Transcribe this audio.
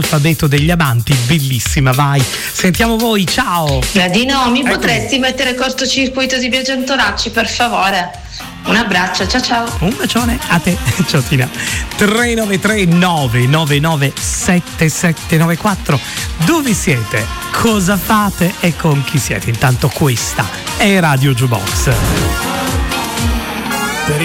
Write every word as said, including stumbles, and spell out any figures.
l'alfabeto degli amanti, bellissima, vai, sentiamo voi, ciao. Nadino, mi Eccomi. potresti mettere cortocircuito di Biagio Antonacci, per favore? Un abbraccio, ciao ciao. Un bacione a te, ciao Tina. tre nove tre nove nove nove sette sette nove quattro. Dove siete? Cosa fate e con chi siete? Intanto questa è Radio Jukebox.